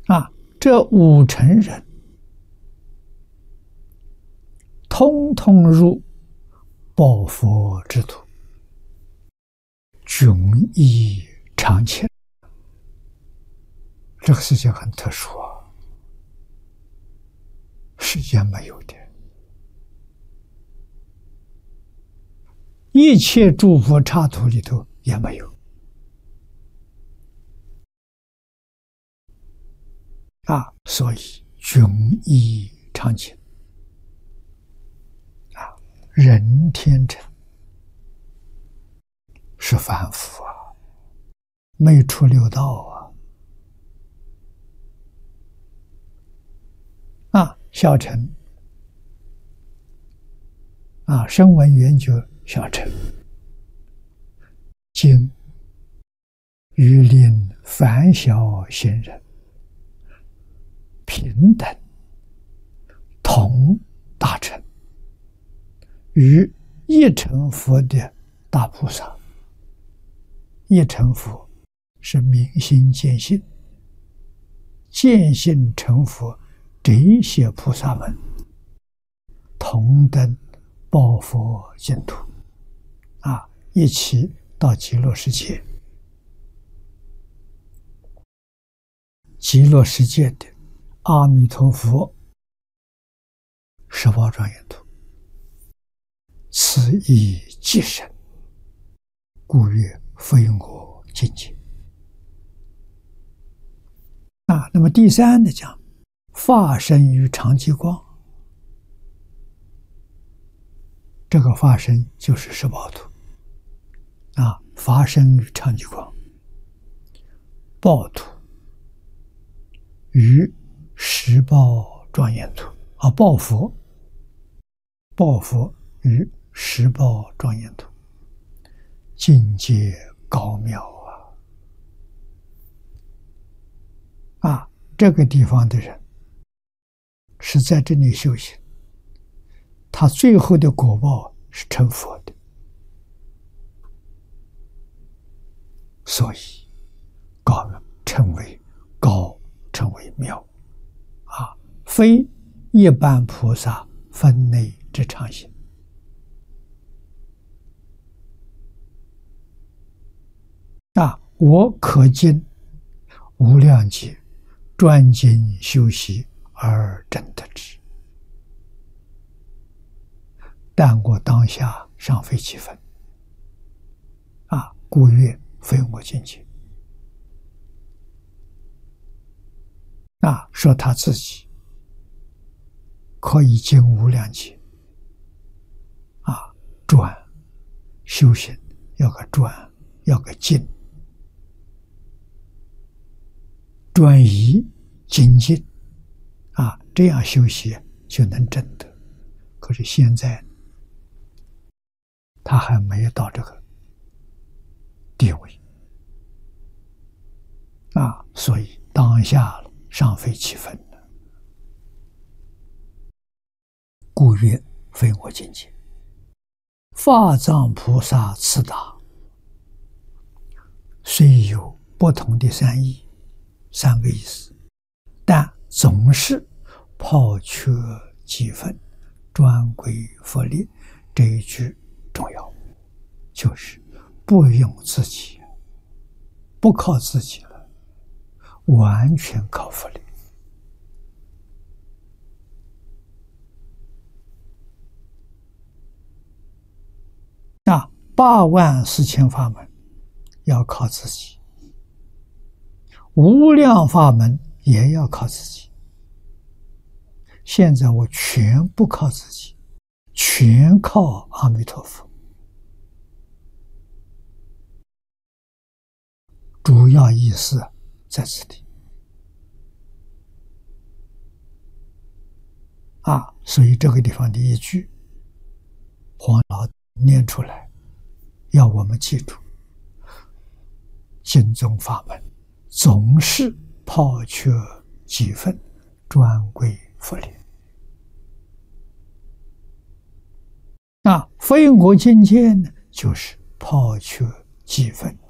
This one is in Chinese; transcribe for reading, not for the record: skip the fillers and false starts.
啊，这五乘人，通通入报佛之土，迥异常情。这个事情很特殊啊，世间没有的。一切诸佛刹土里头也没有啊，所以迥异常情啊，人天成是凡夫啊，没出六道啊，小乘啊，声闻缘觉小乘，今欲令凡小行人平等同大乘，与一乘佛的大菩萨。一乘佛是明心见性，见性成佛，这些菩萨们同登报佛净土啊，一起到极乐世界。极乐世界的阿弥陀佛十宝庄严土，此意极深，故曰非我境界啊。那么第三呢，讲化身于常寂光，这个化身就是十宝土啊，化身于常寂光，报土于十宝庄严土啊，报佛于十宝庄严土，境界高妙啊！这个地方的人是在这里修行，他最后的果报是成佛的，所以高称为高，称为妙啊，非一般菩萨分内之常行啊。我可经无量劫专精修习而证得之，但我当下尚非其分啊，故曰非我境界啊。说他自己可以经无量劫啊，转修行要个转，要个精，转移精进啊，这样修习就能证得。可是现在他还没有到这个地位啊，所以当下尚非其分，故曰非我境界。法藏菩萨次答，虽有不同的三义，三个意思，但总是抛却几分，专归佛力。这一句重要，就是不用自己，不靠自己了，完全靠佛力啊。84000法门要靠自己，无量法门也要靠自己。现在我全不靠自己，全靠阿弥陀佛。主要意思在这里啊，所以这个地方的一句黄老念出来，要我们记住，经宗法门总是抛却几分，专归佛力啊。非我境界呢，就是抛却几分，